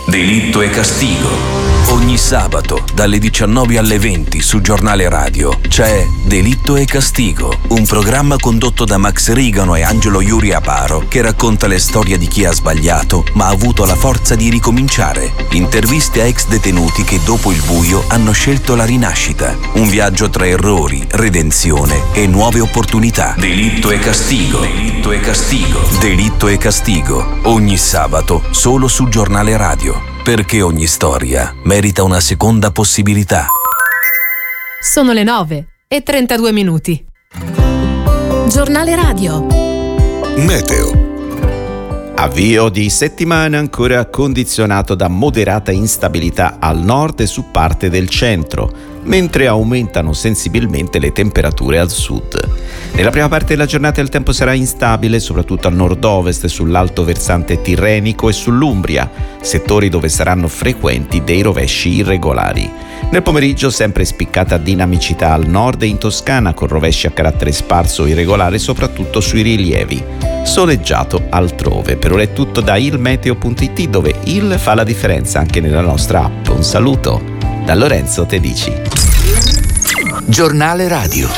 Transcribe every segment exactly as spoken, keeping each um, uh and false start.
Delitto e Castigo. Ogni sabato dalle diciannove alle venti su Giornale Radio c'è Delitto e Castigo, un programma condotto da Max Rigano e Angelo Iuri Aparo che racconta le storie di chi ha sbagliato ma ha avuto la forza di ricominciare. Interviste a ex detenuti che dopo il buio hanno scelto la rinascita. Un viaggio tra errori, redenzione e nuove opportunità. Delitto e Castigo. Delitto e Castigo. Delitto e Castigo. Ogni sabato solo su Giornale Radio. Perché ogni storia merita una seconda possibilità. Sono le nove e trentadue minuti. Giornale Radio. Meteo. Avvio di settimana ancora condizionato da moderata instabilità al nord e su parte del centro, mentre aumentano sensibilmente le temperature al sud. Nella prima parte della giornata il tempo sarà instabile, soprattutto al nord-ovest, sull'alto versante tirrenico e sull'Umbria, settori dove saranno frequenti dei rovesci irregolari. Nel pomeriggio sempre spiccata dinamicità al nord e in Toscana, con rovesci a carattere sparso o irregolare soprattutto sui rilievi. Soleggiato altrove. Per ora è tutto da ilmeteo punto it, dove il fa la differenza anche nella nostra app. Un saluto da Lorenzo Tedici. Giornale Radio.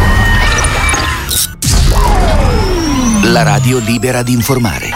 La radio libera di informare.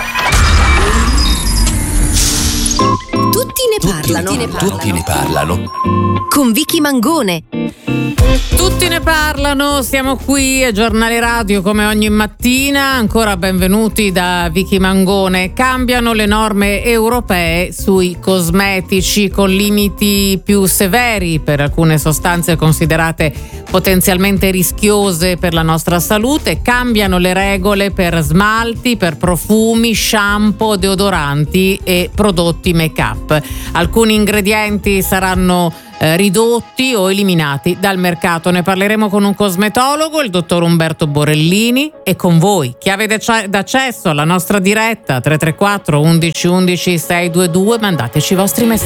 Tutti ne parlano. Tutti ne parlano. Tutti ne parlano. Con Vicky Mangone. Tutti ne parlano, siamo qui a Giornale Radio come ogni mattina, ancora benvenuti da Vicky Mangone. Cambiano le norme europee sui cosmetici con limiti più severi per alcune sostanze considerate potenzialmente rischiose per la nostra salute, cambiano le regole per smalti, per profumi, shampoo, deodoranti e prodotti make-up. Alcuni ingredienti saranno Eh, ridotti o eliminati dal mercato. Ne parleremo con un cosmetologo, il dottor Umberto Borellini, e con voi. Chiave d'accesso alla nostra diretta tre tre quattro undici undici sei due due, mandateci i vostri messaggi.